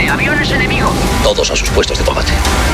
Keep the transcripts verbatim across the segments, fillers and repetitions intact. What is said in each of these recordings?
aviones enemigo. Todos a sus puestos de combate.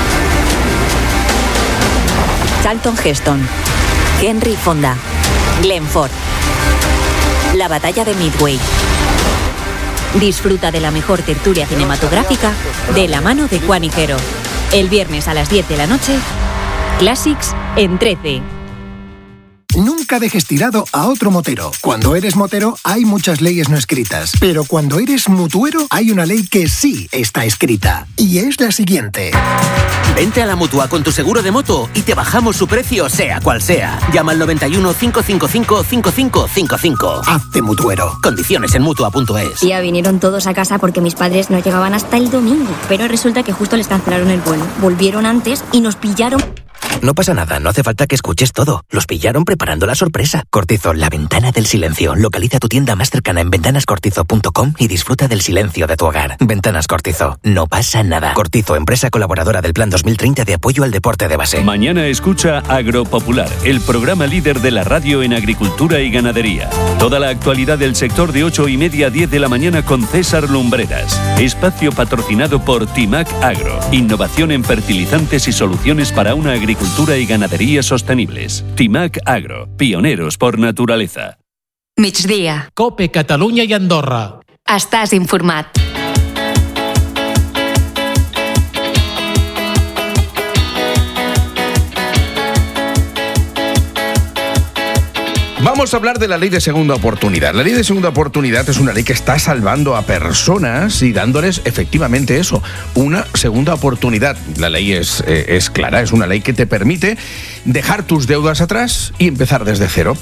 Charlton Heston, Henry Fonda, Glenn Ford. La batalla de Midway. Disfruta de la mejor tertulia cinematográfica de la mano de Juan Higuero. El viernes a las diez de la noche, Classics en trece. Nunca dejes tirado a otro motero. Cuando eres motero hay muchas leyes no escritas, pero cuando eres mutuero hay una ley que sí está escrita, y es la siguiente. Vente a la Mutua con tu seguro de moto y te bajamos su precio sea cual sea. Llama al noventa y uno, cinco cinco cinco, cinco cinco cinco cinco. Hazte mutuero. Condiciones en mutua punto es. Ya vinieron todos a casa porque mis padres no llegaban hasta el domingo, pero resulta que justo les cancelaron el vuelo. Volvieron antes y nos pillaron. No pasa nada, no hace falta que escuches todo. Los pillaron preparando la sorpresa. Cortizo, la ventana del silencio. Localiza tu tienda más cercana en ventanas cortizo punto com y disfruta del silencio de tu hogar. Ventanas Cortizo, no pasa nada. Cortizo, empresa colaboradora del Plan dos mil treinta de apoyo al deporte de base. Mañana escucha Agropopular, el programa líder de la radio en agricultura y ganadería. Toda la actualidad del sector de ocho y media a diez de la mañana con César Lumbreras. Espacio patrocinado por Timac Agro. Innovación en fertilizantes y soluciones para una agricultura y ganadería sostenibles. Timac Agro, pioneros por naturaleza. Migdia. Cope, Catalunya i Andorra. Estàs informat. Vamos a hablar de la ley de segunda oportunidad. La ley de segunda oportunidad es una ley que está salvando a personas y dándoles efectivamente eso, una segunda oportunidad. La ley es, eh, es clara, es una ley que te permite dejar tus deudas atrás y empezar desde cero.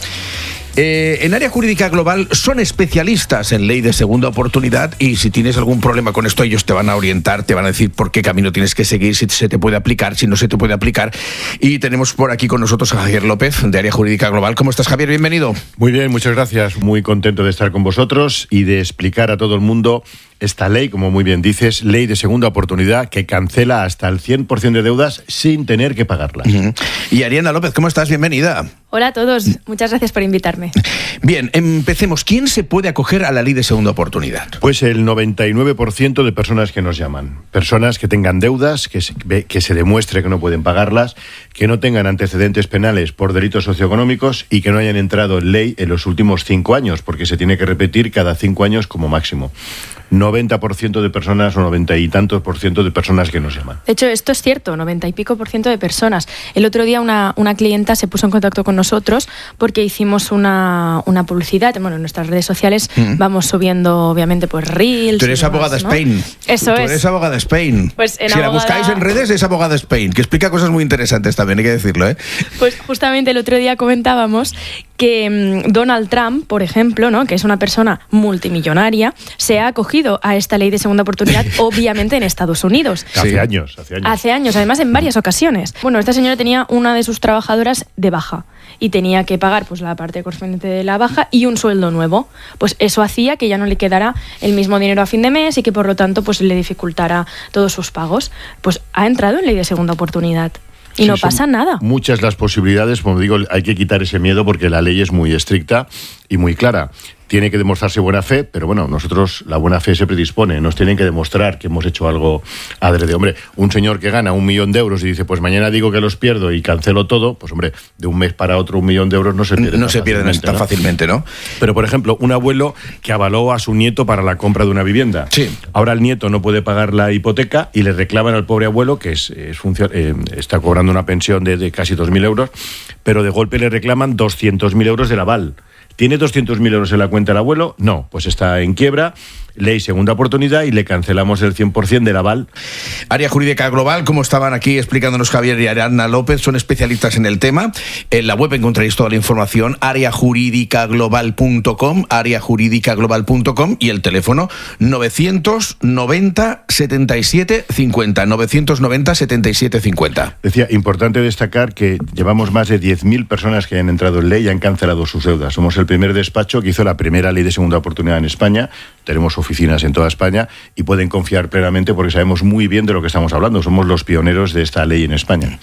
Eh, en Área Jurídica Global son especialistas en ley de segunda oportunidad y si tienes algún problema con esto ellos te van a orientar, te van a decir por qué camino tienes que seguir, si se te puede aplicar, si no se te puede aplicar. Y tenemos por aquí con nosotros a Javier López de Área Jurídica Global. ¿Cómo estás, Javier? Bienvenido. Muy bien, muchas gracias. Muy contento de estar con vosotros y de explicar a todo el mundo esta ley, como muy bien dices, ley de segunda oportunidad que cancela hasta el cien por ciento de deudas sin tener que pagarlas. Uh-huh. Y Ariana López, ¿cómo estás? Bienvenida. Hola a todos, muchas gracias por invitarme. Bien, empecemos. ¿Quién se puede acoger a la ley de segunda oportunidad? Pues el noventa y nueve por ciento de personas que nos llaman. Personas que tengan deudas, que se, que se demuestre que no pueden pagarlas, que no tengan antecedentes penales por delitos socioeconómicos y que no hayan entrado en ley en los últimos cinco años, porque se tiene que repetir cada cinco años como máximo. noventa por ciento de personas o noventa y tantos por ciento de personas que nos llaman. De hecho, esto es cierto, noventa y pico por ciento de personas. El otro día una, una clienta se puso en contacto con nosotros porque hicimos una, una publicidad. Bueno, en nuestras redes sociales mm. vamos subiendo, obviamente, pues Reels. Tú eres demás, abogada ¿no? Spain. Eso Tú es. eres abogada Spain. Pues en si abogada... la buscáis en redes es abogada Spain, que explica cosas muy interesantes también, hay que decirlo, ¿eh? Pues justamente el otro día comentábamos que um, Donald Trump, por ejemplo, ¿no?, que es una persona multimillonaria, se ha acogido a esta ley de segunda oportunidad, obviamente en Estados Unidos. Hace sí. años, hace años. Hace años, además en varias ocasiones. Bueno, esta señora tenía una de sus trabajadoras de baja y tenía que pagar pues la parte correspondiente de la baja y un sueldo nuevo. Pues eso hacía que ya no le quedara el mismo dinero a fin de mes y que por lo tanto pues le dificultara todos sus pagos. Pues ha entrado en ley de segunda oportunidad. Y sí, no pasa nada. Muchas las posibilidades, como digo, hay que quitar ese miedo porque la ley es muy estricta y muy clara. Tiene que demostrarse buena fe, pero bueno, nosotros la buena fe se predispone. Nos tienen que demostrar que hemos hecho algo adrede. Hombre, un señor que gana un millón de euros y dice, pues mañana digo que los pierdo y cancelo todo, pues hombre, de un mes para otro un millón de euros no se pierden. No se pierden tan fácilmente, ¿no? Pero, por ejemplo, un abuelo que avaló a su nieto para la compra de una vivienda. Sí. Ahora el nieto no puede pagar la hipoteca y le reclaman al pobre abuelo, que es, es funcio- eh, está cobrando una pensión de, de casi dos mil euros, pero de golpe le reclaman doscientos mil euros del aval. ¿Tiene doscientos mil euros en la cuenta el abuelo? No, pues está en quiebra, ley segunda oportunidad y le cancelamos el cien por ciento del aval. Área Jurídica Global, como estaban aquí explicándonos Javier y Ariana López, son especialistas en el tema. En la web encontraréis toda la información, área jurídica global punto com, área jurídica global punto com y el teléfono novecientos noventa setenta y siete cincuenta, novecientos noventa setenta y siete cincuenta. Decía, importante destacar que llevamos más de diez mil personas que han entrado en ley y han cancelado sus deudas. Somos el primer despacho que hizo la primera ley de segunda oportunidad en España. Tenemos oficinas en toda España y pueden confiar plenamente porque sabemos muy bien de lo que estamos hablando. Somos los pioneros de esta ley en España.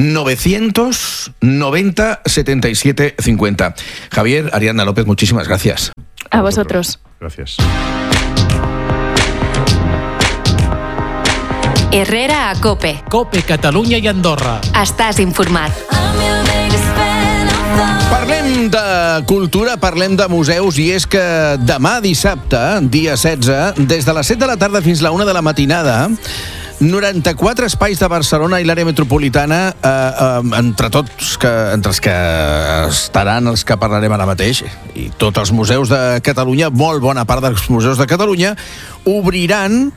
novecientos noventa setenta y siete cincuenta. Javier, Ariana López, muchísimas gracias. A vosotros. Gracias. Herrera a COPE. COPE Catalunya i Andorra. Estàs informat. Parlem de cultura, parlem de museus, i és que demà dissabte, dia setze, des de les set de la tarda fins la una de la matinada, noranta-quatre espais de Barcelona i l'àrea metropolitana, eh, eh, entre tots, que, entre els que estaran els que parlarem ara mateix, i tots els museus de Catalunya, molt bona part dels museus de Catalunya, obriran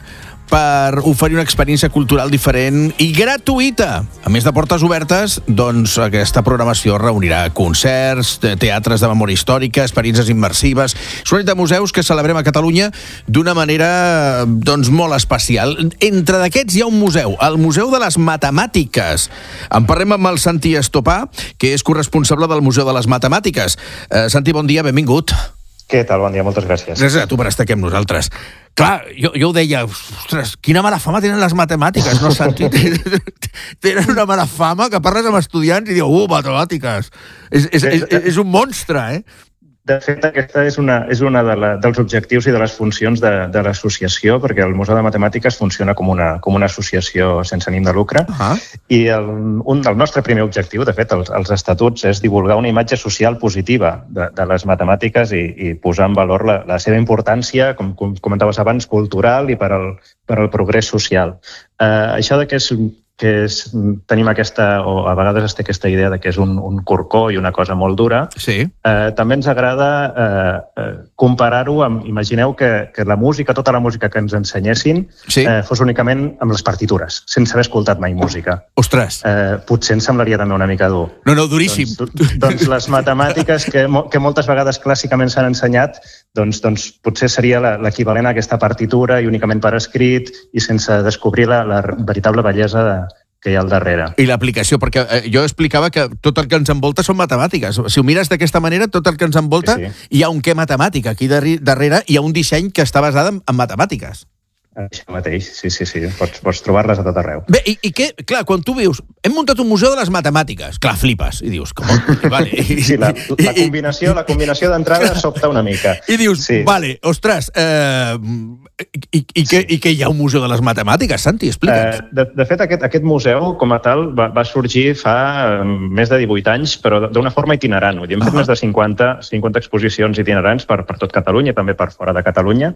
per oferir una experiència cultural diferent i gratuïta. A més de portes obertes, doncs aquesta programació reunirà concerts, teatres de memòria històrica, experiències immersives. És una nit de museus que celebrem a Catalunya d'una manera doncs molt especial. Entre d'aquests hi ha un museu, el Museu de les Matemàtiques. En parlem amb el Santi Estopà, que és corresponsable del Museu de les Matemàtiques. Eh, Santi, bon dia, benvingut. Què tal? Bon dia, moltes gràcies. Gràcies a tu per estar aquí amb nosaltres. Clar, jo, jo ho deia, ostres, quina mala fama tenen les matemàtiques, no, Santi? Tenen una mala fama que parles amb estudiants i diu, uh, matemàtiques. És, és, és, és un monstre, eh? De fet, aquesta és una, és una de la, dels objectius i de les funcions de, de l'associació, perquè el Museu de Matemàtiques funciona com una, com una associació sense ànim de lucre. Uh-huh. I el, un del nostre primer objectiu, de fet, els, els estatuts, és divulgar una imatge social positiva de, de les matemàtiques i, i posar en valor la, la seva importància, com, com comentaves abans, cultural i per al, per al progrés social. Uh, això de que és... que és, tenim aquesta, o a vegades es té aquesta idea de que és un, un corcó i una cosa molt dura, sí. eh, també ens agrada eh, eh, comparar-ho amb, imagineu que, que la música, tota la música que ens ensenyessin, sí. eh, fos únicament amb les partitures, sense haver escoltat mai música. Ostres! Eh, potser ens semblaria també una mica dur. No, no, duríssim. Doncs, doncs les matemàtiques que, que moltes vegades clàssicament s'han ensenyat, doncs, doncs potser seria l'equivalent a aquesta partitura i únicament per escrit i sense descobrir la, la veritable bellesa de, que hi ha al darrere. I l'aplicació, perquè eh, jo explicava que tot el que ens envolta són matemàtiques. Si ho mires d'aquesta manera, tot el que ens envolta, sí, sí. Hi ha un què matemàtic. Aquí darrere hi ha un disseny que està basat en, en matemàtiques. Això mateix, sí, sí, sí. Pots, pots trobar-les a tot arreu. Bé, i, i què? Clar, quan tu vius, hem muntat un museu de les matemàtiques. Clar, flipes. I dius, com? Vale. Sí, la, la combinació, la combinació d'entrada sobta una mica. I dius, sí. Vale, ostres, eh, i, i, què, i què hi ha un museu de les matemàtiques, Santi? Explica'ns. Eh, de, de fet, aquest, aquest museu, com a tal, va, va sorgir fa més de divuit anys, però d'una forma itinerant. Hem fet uh-huh. més de cinquanta, cinquanta exposicions itinerants per, per tot Catalunya, també per fora de Catalunya.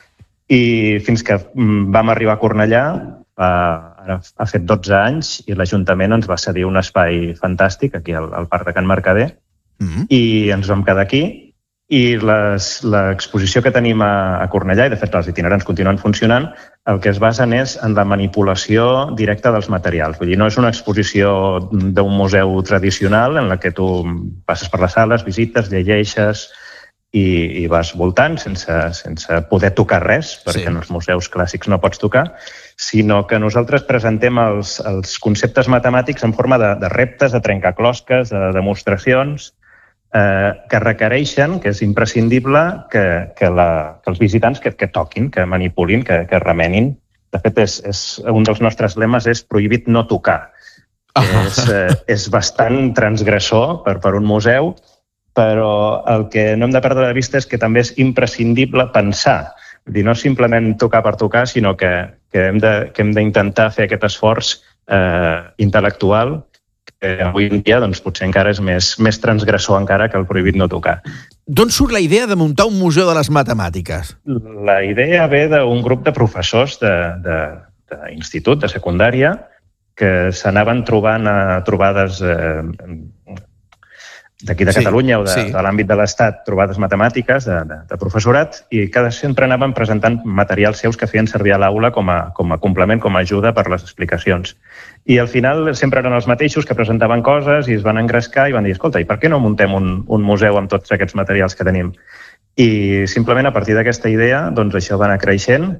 I fins que vam arribar a Cornellà, fa, ara ha fet dotze anys, i l'Ajuntament ens va cedir un espai fantàstic aquí al, al Parc de Can Mercader, mm-hmm. i ens vam quedar aquí, i l'exposició que tenim a, a Cornellà, i de fet els itinerants continuen funcionant, el que es basen és en la manipulació directa dels materials. Vull dir, no és una exposició d'un museu tradicional en la que tu passes per les sales, visites, llegeixes, i, i vas voltant sense, sense poder tocar res, perquè sí. En els museus clàssics no pots tocar, sinó que nosaltres presentem els, els conceptes matemàtics en forma de, de reptes, de trencaclosques, de demostracions, eh, que requereixen, que és imprescindible, que, que, la, que els visitants que, que toquin, que manipulin, que, que remenin. De fet, és, és, un dels nostres lemes és prohibit no tocar. Uh-huh. És, eh, és bastant transgressor per, per un museu, però el que no hem de perdre de vista és que també és imprescindible pensar. Vull dir, no simplement tocar per tocar, sinó que, que hem de, que hem d'intentar fer aquest esforç eh, intel·lectual, que avui en dia doncs, potser encara és més, més transgressor encara que el prohibit no tocar. D'on surt la idea de muntar un museu de les matemàtiques? La idea ve d'un grup de professors d'institut, de, de, de secundària, que s'anaven trobant a trobades eh, d'aquí de Catalunya sí, o de, sí. de l'àmbit de l'Estat, trobades matemàtiques de, de, de professorat, i cada sempre anaven presentant materials seus que feien servir a l'aula com a, com a complement, com a ajuda per les explicacions. I al final sempre eren els mateixos que presentaven coses i es van engrescar i van dir, escolta, i per què no muntem un, un museu amb tots aquests materials que tenim? I simplement a partir d'aquesta idea, doncs això va anar creixent,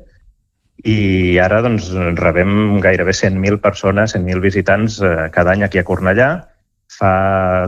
i ara doncs, rebem gairebé cent mil persones, cent mil visitants eh, cada any aquí a Cornellà. Fa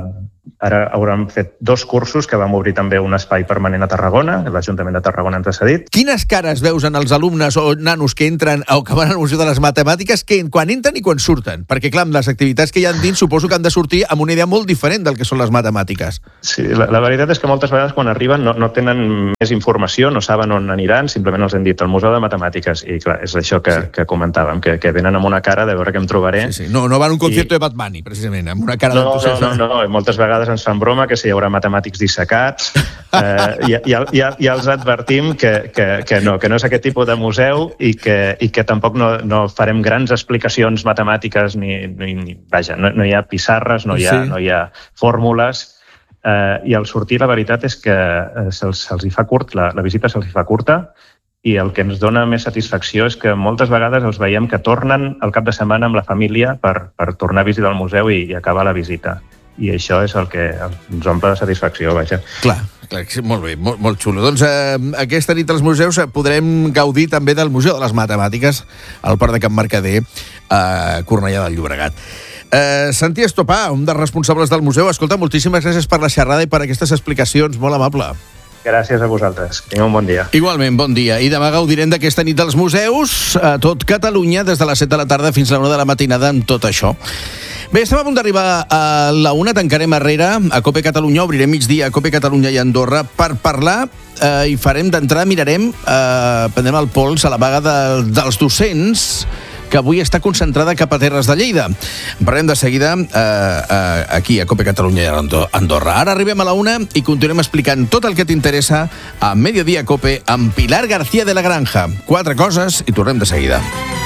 ara hauran fet dos cursos que vam obrir també un espai permanent a Tarragona, l'Ajuntament de Tarragona ens ha cedit. Quines cares veus en els alumnes o nanos que entren o que van al Museu de les Matemàtiques que quan entren i quan surten? Perquè, clar, amb les activitats que hi ha dins suposo que han de sortir amb una idea molt diferent del que són les matemàtiques. Sí, la, la veritat és que moltes vegades quan arriben no, no tenen més informació, no saben on aniran, simplement els han dit el Museu de Matemàtiques i, clar, és això que, sí. que comentàvem, que, que venen amb una cara de veure què em trobaré. Sí, sí. No, no van a un concierto I... de Bad Bunny, precisament, amb una cara no, d'entusiasme. No, no, no, moltes vegades ens fan broma que si hi haurà matemàtics dissecats eh, i, i, i, i els advertim que, que, que, no, que no és aquest tipus de museu i que, i que tampoc no, no farem grans explicacions matemàtiques ni, ni, ni vaja, no, no hi ha pissarres, no hi ha, sí. no hi ha fórmules eh, i al sortir la veritat és que se'ls, se'ls hi fa curt, la, la visita se'ls hi fa curta i el que ens dona més satisfacció és que moltes vegades els veiem que tornen al cap de setmana amb la família per, per tornar a visitar el museu i, i acabar la visita. I això és el que ens omple de satisfacció, vaja. Clar, clar, molt bé, molt, molt xulo. Doncs eh, aquesta nit als museus podrem gaudir també del Museu de les Matemàtiques al Parc de Can Mercader a Cornellà del Llobregat. Eh, Santi Estopà, un dels responsables del museu, escolta, moltíssimes gràcies per la xerrada i per aquestes explicacions, molt amable. Gràcies a vosaltres. Tingueu un bon dia. Igualment, bon dia. I demà gaudirem d'aquesta nit dels museus a tot Catalunya, des de les set de la tarda fins a la una de la matinada amb tot això. Bé, estem a punt d'arribar a la una, tancarem Herrera, a COPE Catalunya, obrirem migdia a COPE Catalunya i Andorra per parlar eh, i farem d'entrada, mirarem, eh, prendrem el pols a la vaga de, dels docents que avui està concentrada cap a terres de Lleida. En parlem de seguida eh, eh, aquí a COPE Catalunya i a Andorra. Ara arribem a la una i continuem explicant tot el que t'interessa a Mediodía COPE amb Pilar García de la Granja. Quatre coses i tornem de seguida.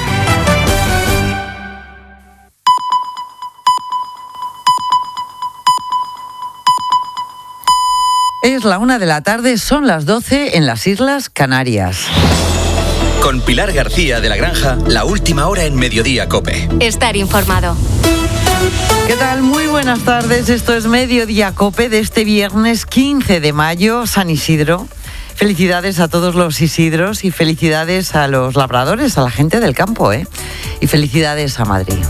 Es la una de la tarde, son las doce en las Islas Canarias. Con Pilar García de la Granja, la última hora en Mediodía COPE. Estar informado. ¿Qué tal? Muy buenas tardes. Esto es Mediodía COPE de este viernes quince de mayo, San Isidro. Felicidades a todos los Isidros y felicidades a los labradores, a la gente del campo, ¿eh? Y felicidades a Madrid.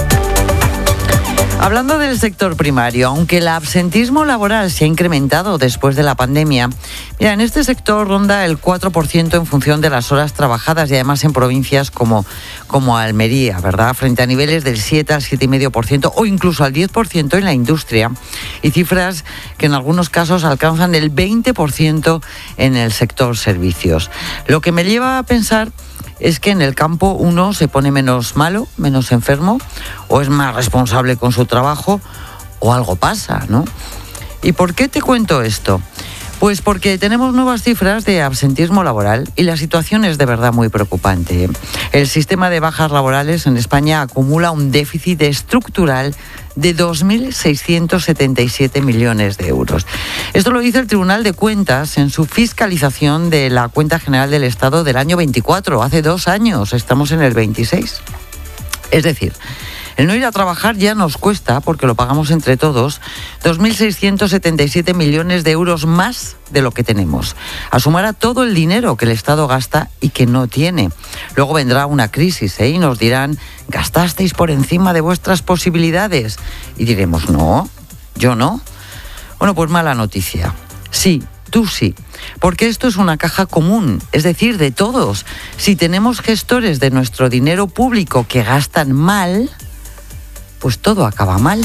Hablando del sector primario, aunque el absentismo laboral se ha incrementado después de la pandemia, mira, en este sector ronda el cuatro por ciento en función de las horas trabajadas y además en provincias como, como Almería, ¿verdad? Frente a niveles del siete al siete coma cinco por ciento o incluso al diez por ciento en la industria y cifras que en algunos casos alcanzan el veinte por ciento en el sector servicios. Lo que me lleva a pensar es que en el campo uno se pone menos malo, menos enfermo, o es más responsable con su trabajo, o algo pasa, ¿no? ¿Y por qué te cuento esto? Pues porque tenemos nuevas cifras de absentismo laboral y la situación es de verdad muy preocupante. El sistema de bajas laborales en España acumula un déficit estructural de dos mil seiscientos setenta y siete millones de euros. Esto lo dice el Tribunal de Cuentas en su fiscalización de la Cuenta General del Estado del año veinticuatro, hace dos años, estamos en el veintiséis. Es decir, el no ir a trabajar ya nos cuesta, porque lo pagamos entre todos, dos mil seiscientos setenta y siete millones de euros más de lo que tenemos. A sumar a todo el dinero que el Estado gasta y que no tiene. Luego vendrá una crisis, ¿eh? Y nos dirán, ¿gastasteis por encima de vuestras posibilidades? Y diremos, no, yo no. Bueno, pues mala noticia. Sí, tú sí, porque esto es una caja común, es decir, de todos. Si tenemos gestores de nuestro dinero público que gastan mal, pues todo acaba mal.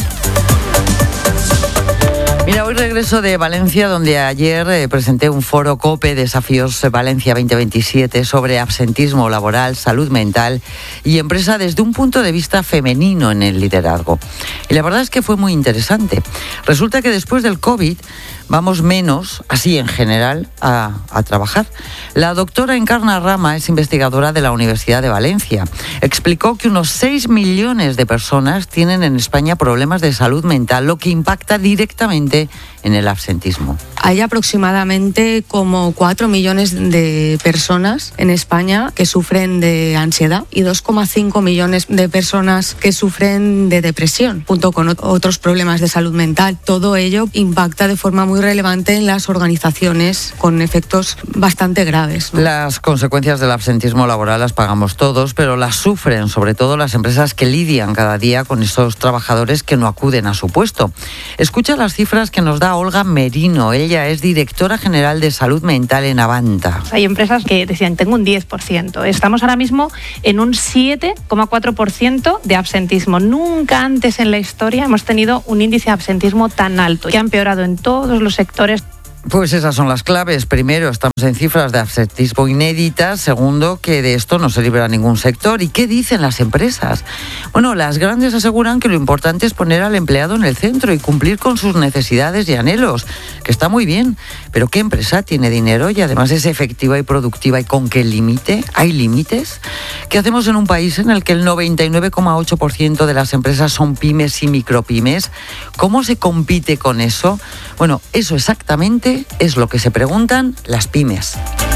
Mira, hoy regreso de Valencia, donde ayer eh, presenté un foro COPE Desafíos Valencia veinte veintisiete sobre absentismo laboral, salud mental y empresa desde un punto de vista femenino en el liderazgo. Y la verdad es que fue muy interesante. Resulta que después del COVID vamos menos, así en general, a, a trabajar. La doctora Encarna Rama es investigadora de la Universidad de Valencia. Explicó que unos seis millones de personas tienen en España problemas de salud mental, lo que impacta directamente en el absentismo. Hay aproximadamente como cuatro millones de personas en España que sufren de ansiedad y dos coma cinco millones de personas que sufren de depresión, junto con otros problemas de salud mental. Todo ello impacta de forma muy relevante en las organizaciones con efectos bastante graves, ¿no? Las consecuencias del absentismo laboral las pagamos todos, pero las sufren sobre todo las empresas que lidian cada día con esos trabajadores que no acuden a su puesto. Escucha las cifras que nos da Olga Merino. Ella es directora general de salud mental en Avanta. Hay empresas que decían, tengo un diez por ciento. Estamos ahora mismo en un siete coma cuatro por ciento de absentismo. Nunca antes en la historia hemos tenido un índice de absentismo tan alto, que ha empeorado en todos los sectores. Pues esas son las claves. Primero, estamos en cifras de absentismo inéditas. Segundo, que de esto no se libra ningún sector. ¿Y qué dicen las empresas? Bueno, las grandes aseguran que lo importante es poner al empleado en el centro y cumplir con sus necesidades y anhelos, que está muy bien. Pero ¿qué empresa tiene dinero y además es efectiva y productiva? ¿Y con qué límite? ¿Hay límites? ¿Qué hacemos en un país en el que el noventa y nueve coma ocho por ciento de las empresas son pymes y micropymes? ¿Cómo se compite con eso? Bueno, eso exactamente es lo que se preguntan las pymes.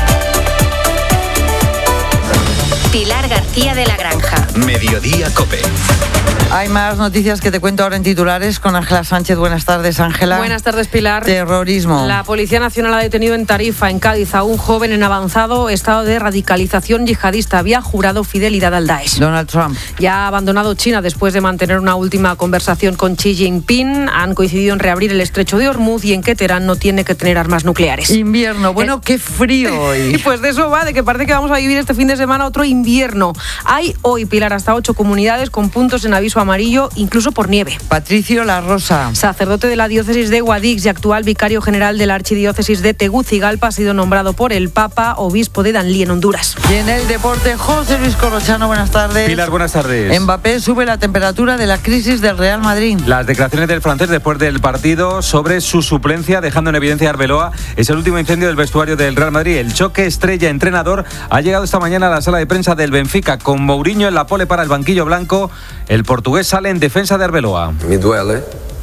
Pilar García de la Granja. Mediodía COPE. Hay más noticias que te cuento ahora en titulares con Ángela Sánchez. Buenas tardes, Ángela. Buenas tardes, Pilar. Terrorismo. La Policía Nacional ha detenido en Tarifa, en Cádiz, a un joven en avanzado estado de radicalización yihadista. Había jurado fidelidad al Daesh. Donald Trump. Ya ha abandonado China después de mantener una última conversación con Xi Jinping. Han coincidido en reabrir el estrecho de Hormuz y en que Teherán no tiene que tener armas nucleares. Invierno. Bueno, eh. qué frío hoy. Pues de eso va, de que parece que vamos a vivir este fin de semana otro invierno. Hay hoy, Pilar, hasta ocho comunidades con puntos en aviso amarillo, incluso por nieve. Patricio La Rosa. Sacerdote de la diócesis de Guadix y actual vicario general de la archidiócesis de Tegucigalpa, ha sido nombrado por el Papa obispo de Danlí, en Honduras. Y en el deporte, José Luis Corrochano, buenas tardes. Pilar, buenas tardes. Mbappé sube la temperatura de la crisis del Real Madrid. Las declaraciones del francés después del partido sobre su suplencia, dejando en evidencia a Arbeloa, es el último incendio del vestuario del Real Madrid. El choque estrella-entrenador ha llegado esta mañana a la sala de prensa del Benfica, con Mourinho en la pole para el banquillo blanco. El portugués sale en defensa de Arbeloa. Me duele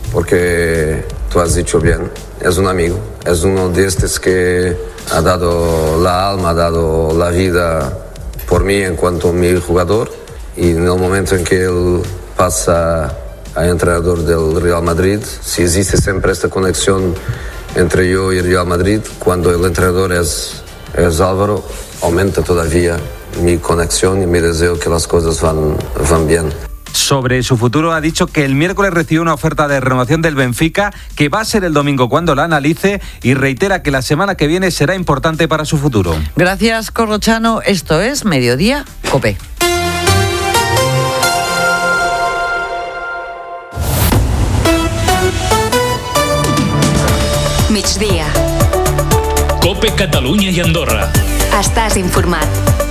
porque tú has dicho bien, es un amigo, es uno de estos que ha dado la alma, ha dado la vida por mí en cuanto a mi jugador, y en el momento en que él pasa a entrenador del Real Madrid, si existe siempre esta conexión entre yo y el Real Madrid, cuando el entrenador es, es Álvaro, aumenta todavía mi conexión y mi deseo que las cosas van, van bien. Sobre su futuro ha dicho que el miércoles recibió una oferta de renovación del Benfica, que va a ser el domingo cuando la analice, y reitera que la semana que viene será importante para su futuro. Gracias, Corrochano. Esto es Mediodía COPE. Migdia. COPE Catalunya i Andorra. Estàs informat.